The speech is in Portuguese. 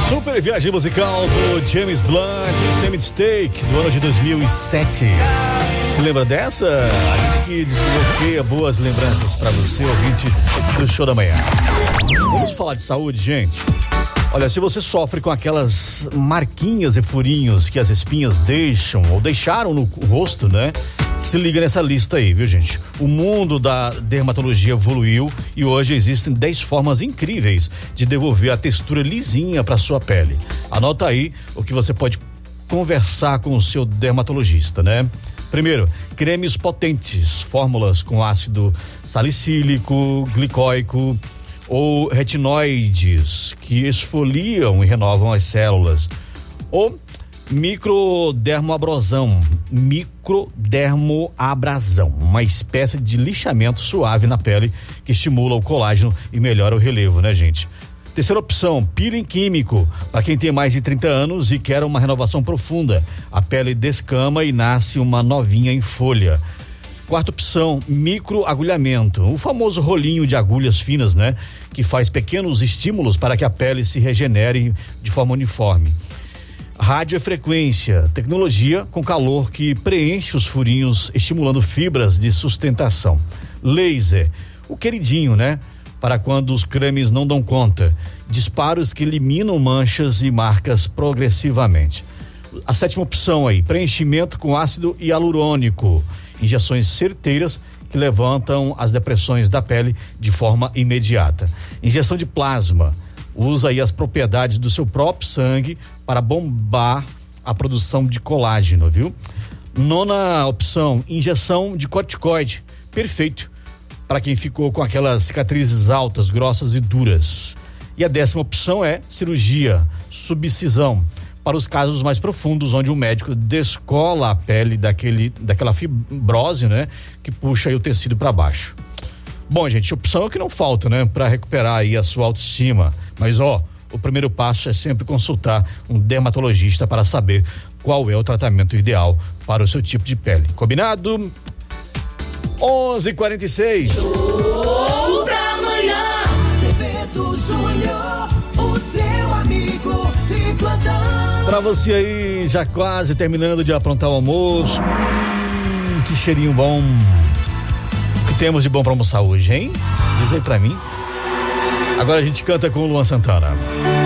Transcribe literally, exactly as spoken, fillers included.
Super viagem musical do James Blunt, Semi Steak, do ano de dois mil e sete. Se lembra dessa? A gente que desbloqueia boas lembranças pra você, ouvinte do Show da Manhã. Vamos falar de saúde, gente? Olha, se você sofre com aquelas marquinhas e furinhos que as espinhas deixam ou deixaram no rosto, né? Se liga nessa lista aí, viu, gente? O mundo da dermatologia evoluiu e hoje existem dez formas incríveis de devolver a textura lisinha para sua pele. Anota aí o que você pode conversar com o seu dermatologista, né? Primeiro, cremes potentes, fórmulas com ácido salicílico, glicóico ou retinoides que esfoliam e renovam as células. Ou microdermoabrasão, microdermoabrasão, uma espécie de lixamento suave na pele que estimula o colágeno e melhora o relevo, né, gente? Terceira opção, peeling químico, para quem tem mais de trinta anos e quer uma renovação profunda. A pele descama e nasce uma novinha em folha. Quarta opção, microagulhamento, o famoso rolinho de agulhas finas, né? Que faz pequenos estímulos para que a pele se regenere de forma uniforme. Radiofrequência, tecnologia com calor que preenche os furinhos, estimulando fibras de sustentação. Laser, o queridinho, né? Para quando os cremes não dão conta. Disparos que eliminam manchas e marcas progressivamente. A sétima opção aí, preenchimento com ácido hialurônico. Injeções certeiras que levantam as depressões da pele de forma imediata. Injeção de plasma. Usa aí as propriedades do seu próprio sangue para bombar a produção de colágeno, viu? Nona opção, injeção de corticoide. Perfeito para quem ficou com aquelas cicatrizes altas, grossas e duras. E a décima opção é cirurgia, subcisão, para os casos mais profundos, onde o médico descola a pele daquele, daquela fibrose, né? Que puxa aí o tecido para baixo. Bom, gente, opção é o que não falta, né? Para recuperar aí a sua autoestima. Mas, ó, o primeiro passo é sempre consultar um dermatologista para saber qual é o tratamento ideal para o seu tipo de pele. Combinado? onze e quarenta e seis. Show da Manhã. Bebeto Júnior, o seu amigo de plantão. Pra você aí, já quase terminando de aprontar o almoço. Hum, que cheirinho bom. O que temos de bom pra almoçar hoje, hein? Diz aí pra mim. Agora a gente canta com o Luan Santana.